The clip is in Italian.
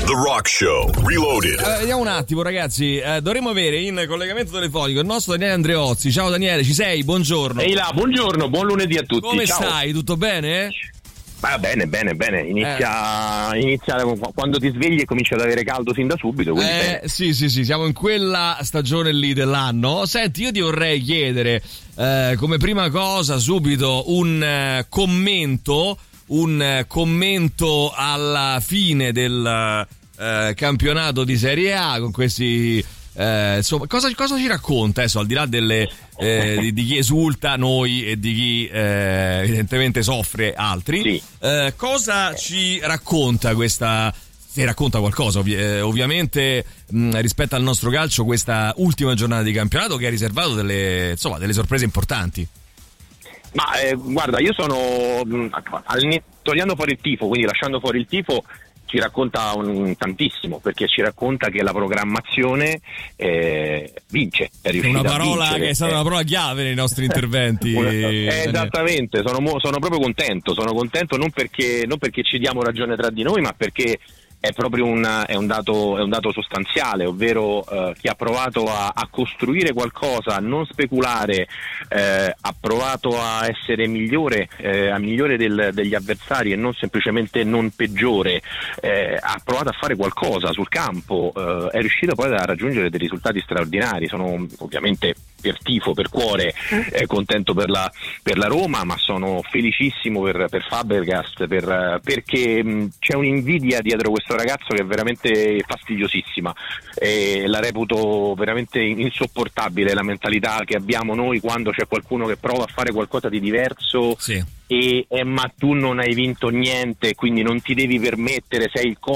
The Rock Show Reloaded. Vediamo un attimo, ragazzi. Dovremmo avere in collegamento telefonico il nostro Daniele Andreozzi. Ciao Daniele, ci sei? Buongiorno. Ehi là, buongiorno, buon lunedì a tutti. Come ciao. stai? Tutto bene? Bene. Inizia quando ti svegli e cominci ad avere caldo sin da subito. Sì, siamo in quella stagione lì dell'anno. Senti, io ti vorrei chiedere come prima cosa subito un commento alla fine del campionato di Serie A con questi insomma, cosa ci racconta adesso, al di là delle di chi esulta noi e di chi evidentemente soffre altri, sì. Cosa ci racconta questa, se racconta qualcosa ovviamente rispetto al nostro calcio, questa ultima giornata di campionato che ha riservato delle sorprese importanti? Ma guarda, io sono togliendo fuori il tifo, quindi lasciando fuori il tifo, ci racconta tantissimo, perché ci racconta che la programmazione vince. È riuscita una parola a vincere. Che è stata una parola chiave nei nostri interventi. Esattamente, sono proprio contento non perché ci diamo ragione tra di noi, ma perché è proprio un dato sostanziale, ovvero chi ha provato a costruire qualcosa, a non speculare, ha provato a essere migliore degli avversari e non semplicemente non peggiore, ha provato a fare qualcosa sul campo, è riuscito poi a raggiungere dei risultati straordinari. Sono ovviamente per tifo, per cuore contento per la Roma, ma sono felicissimo per Fabregas, perché c'è un'invidia dietro questo ragazzo che è veramente fastidiosissima, e la reputo veramente insopportabile la mentalità che abbiamo noi quando c'è qualcuno che prova a fare qualcosa di diverso. Sì. Ma tu non hai vinto niente, quindi non ti devi permettere, sei il